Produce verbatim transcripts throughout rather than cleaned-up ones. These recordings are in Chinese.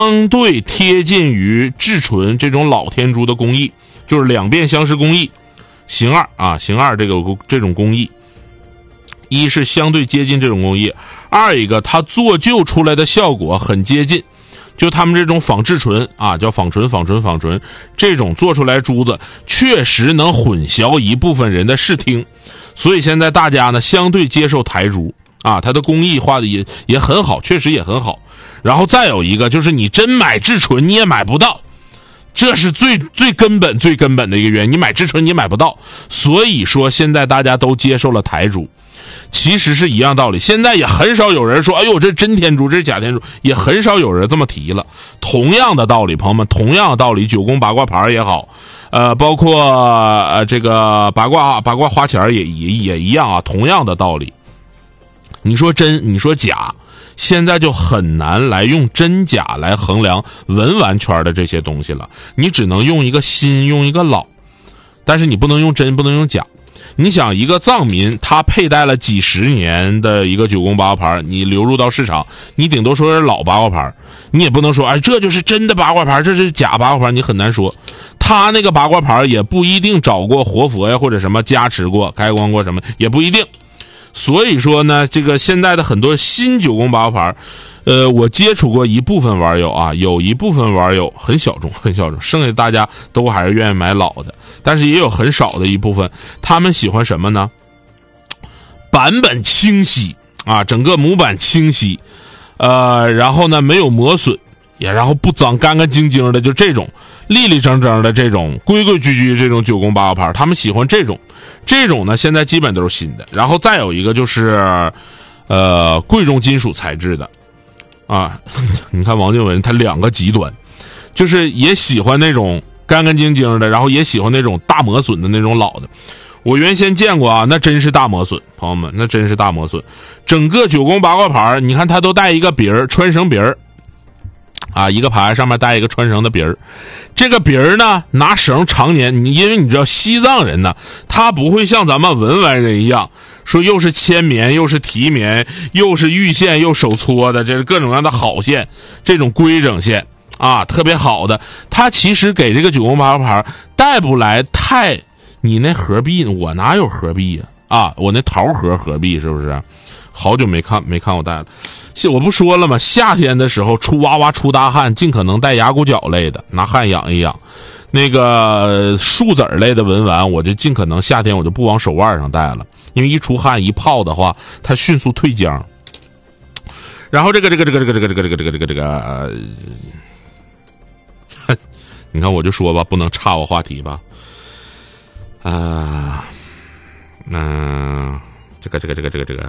相对贴近于至纯这种老天珠的工艺，就是两变相似工艺，型二啊，型二这个这种工艺，一是相对接近这种工艺，二一个它做旧出来的效果很接近，就他们这种仿制纯啊，叫仿纯仿纯仿纯，这种做出来珠子确实能混淆一部分人的视听，所以现在大家呢相对接受台珠啊，它的工艺画的也也很好，确实也很好。然后再有一个就是你真买至纯你也买不到，这是最最根本最根本的一个原因，你买至纯你买不到。所以说现在大家都接受了台珠，其实是一样道理。现在也很少有人说哎呦这真天珠这是假天珠，也很少有人这么提了。同样的道理，朋友们，同样的道理，九宫八卦牌也好，呃包括呃这个八卦八卦花钱也也也一样啊，同样的道理。你说真你说假，现在就很难来用真假来衡量文玩圈的这些东西了，你只能用一个新用一个老，但是你不能用真不能用假。你想一个藏民他佩戴了几十年的一个九宫八卦牌，你流入到市场，你顶多说是老八卦牌，你也不能说哎这就是真的八卦牌，这是假八卦牌，你很难说。他那个八卦牌也不一定找过活佛呀，或者什么加持过开光过什么，也不一定。所以说呢，这个现在的很多新九宫八卦牌，呃，我接触过一部分玩友啊，有一部分玩友很小众，很小众，剩下大家都还是愿意买老的，但是也有很少的一部分，他们喜欢什么呢？版本清晰啊，整个模板清晰，呃，然后呢没有磨损，也然后不脏，干干净净的，就这种立立正正的这种规规矩矩这种九宫八卦牌，他们喜欢这种。这种呢现在基本都是新的。然后再有一个就是呃贵重金属材质的啊，你看王靖雯他两个极端，就是也喜欢那种干干净净的，然后也喜欢那种大磨损的那种老的。我原先见过啊，那真是大磨损，朋友们，那真是大磨损。整个九宫八卦牌你看它都带一个鼻儿，穿绳鼻儿啊，一个牌上面带一个穿绳的鼻儿，这个鼻儿呢拿绳常年，你因为你知道西藏人呢，他不会像咱们文玩人一样说又是铅棉又是提棉又是玉线又手搓的，这是各种各样的好线，这种规整线啊特别好的，他其实给这个九宫八卦牌带不来太，你那合璧我哪有合璧呀 啊, 啊我那桃核合璧是不是？好久没看没看我戴了。我不说了吗？夏天的时候出哇哇出大汗，尽可能带牙骨角类的，拿汗养一养。那个树籽类的文玩，我就尽可能夏天我就不往手腕上戴了，因为一出汗一泡的话，它迅速退浆。然后这个这个这个这个这个这个这个这个这个这个，你看我就说吧，不能岔我话题吧。啊，嗯、呃，这个这个这个这个这个。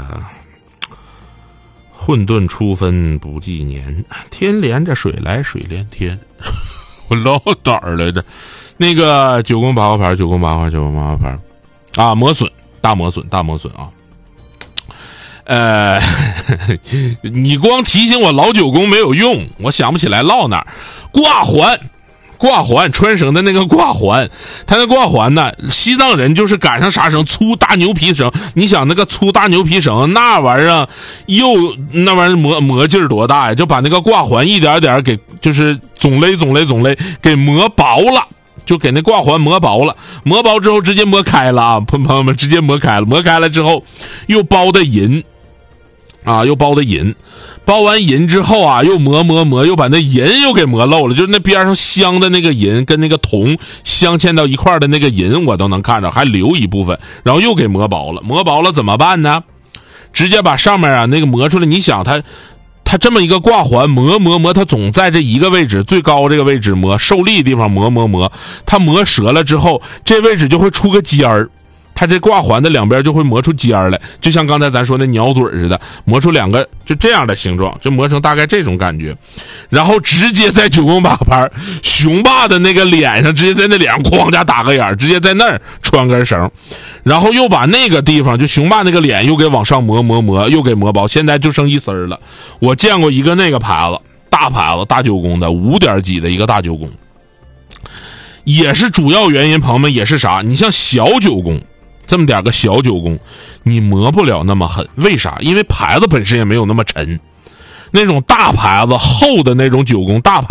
混沌初分不计年，天连着水来水连天。我老哪儿来的？那个九宫八卦牌，九宫八卦，九宫八卦牌啊，磨损，大磨损，大磨损啊！呃，你光提醒我老九宫没有用，我想不起来落哪儿。挂环。挂环穿绳的那个挂环，它那挂环呢，西藏人就是赶上啥绳，粗大牛皮绳。你想那个粗大牛皮绳，那玩意儿又那玩意儿磨磨劲儿多大呀？就把那个挂环一点点给就是总勒总勒总勒给磨薄了，就给那挂环磨薄了。磨薄之后直接磨开了啊，朋友们直接磨开了，磨开了之后又包的银啊，又包的银。包完银之后啊，又磨磨磨，又把那银又给磨漏了，就是那边上镶的那个银跟那个铜镶嵌到一块的那个银，我都能看着，还留一部分，然后又给磨薄了。磨薄了怎么办呢？直接把上面啊那个磨出来。你想它，它这么一个挂环磨磨磨，它总在这一个位置最高这个位置磨，受力的地方磨磨磨，它磨折了之后，这位置就会出个尖儿。它这挂环的两边就会磨出尖儿来，就像刚才咱说那鸟嘴似的，磨出两个就这样的形状，就磨成大概这种感觉，然后直接在九宫八卦牌雄霸的那个脸上，直接在那脸上哐家打个眼，直接在那儿穿根绳，然后又把那个地方就雄霸那个脸又给往上磨磨磨，又给磨薄，现在就剩一丝了。我见过一个那个牌子，大牌子大九宫的五点几的一个大九宫，也是主要原因，朋友们也是啥？你像小九宫。这么点个小九宫，你磨不了那么狠，为啥？因为牌子本身也没有那么沉。 那种大牌子厚的那种九宫大牌